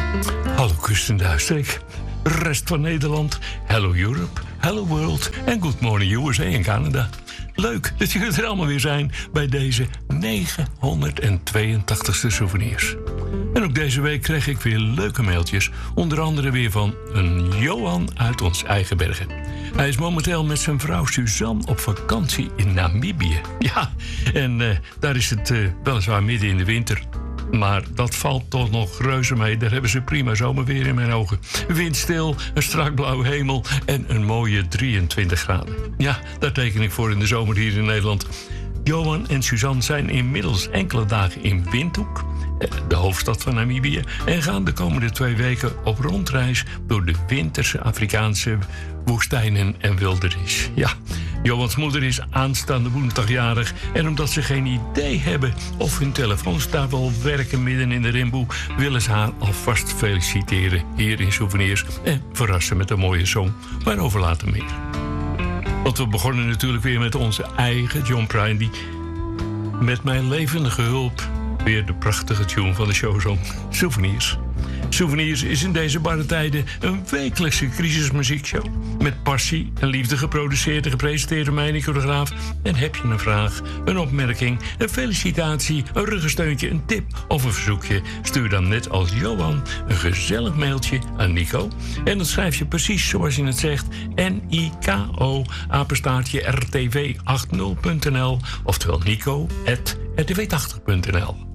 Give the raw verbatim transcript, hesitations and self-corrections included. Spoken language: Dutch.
Hallo kust en duistreek, rest van Nederland, hello Europe, hello world en good morning U S A en Canada. Leuk dat jullie er allemaal weer zijn bij deze negenhonderdtweeëntachtigste souvenirs. En ook deze week kreeg ik weer leuke mailtjes, onder andere weer van een Johan uit ons eigen bergen. Hij is momenteel met zijn vrouw Suzanne op vakantie in Namibië. Ja, en uh, daar is het uh, weliswaar midden in de winter. Maar dat valt toch nog reuze mee. Daar hebben ze prima zomerweer in mijn ogen. Windstil, een strak blauwe hemel en een mooie drieëntwintig graden. Ja, daar teken ik voor in de zomer hier in Nederland. Johan en Suzanne zijn inmiddels enkele dagen in Windhoek, de hoofdstad van Namibië, en gaan de komende twee weken op rondreis door de winterse Afrikaanse woestijnen en wildernis. Ja, Johans moeder is aanstaande woensdag jarig en omdat ze geen idee hebben of hun telefoons daar wel werken midden in de rimboe, willen ze haar alvast feliciteren hier in Souvenirs en verrassen met een mooie song, waarover later meer. Want we begonnen natuurlijk weer met onze eigen John Prine, die met mijn levendige hulp weer de prachtige tune van de show zong, Souvenirs. Souvenirs is in deze barre tijden een wekelijkse crisismuziekshow. Met passie en liefde geproduceerd en gepresenteerd door mij, Nico de Graaf. En heb je een vraag, een opmerking, een felicitatie, een ruggensteuntje, een tip of een verzoekje? Stuur dan net als Johan een gezellig mailtje aan Nico. En dan schrijf je precies zoals je het zegt. N I K O, apenstaartje R T V achtzig punt n l. Oftewel Nico at R T V tachtig punt n l.